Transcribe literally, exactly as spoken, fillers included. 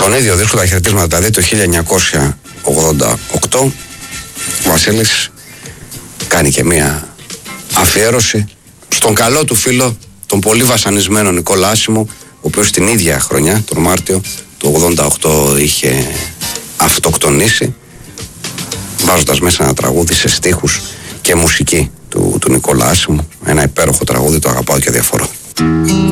Στον ίδιο δίσκο τα χαιρετίσματα, δηλαδή το χίλια εννιακόσια ογδόντα οκτώ, ο Βασίλης κάνει και μία αφιέρωση στον καλό του φίλο, τον πολύ βασανισμένο Νικόλα Άσημο, ο οποίος την ίδια χρονιά, τον Μάρτιο του ογδόντα οκτώ, είχε αυτοκτονήσει, βάζοντας μέσα ένα τραγούδι σε στίχους και μουσική του, του Νικόλα Άσημου. Ένα υπέροχο τραγούδι, το αγαπάω και διαφορώ.